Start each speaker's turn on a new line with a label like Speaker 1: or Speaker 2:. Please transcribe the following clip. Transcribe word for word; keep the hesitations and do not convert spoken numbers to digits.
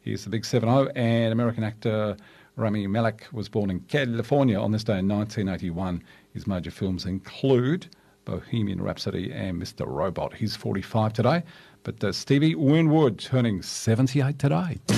Speaker 1: He's the big seven oh. And American actor Rami Malek was born in California on this day in nineteen eighty-one. His major films include Bohemian Rhapsody and Mister Robot. He's forty-five today. But uh, Stevie Winwood turning seventy-eight today.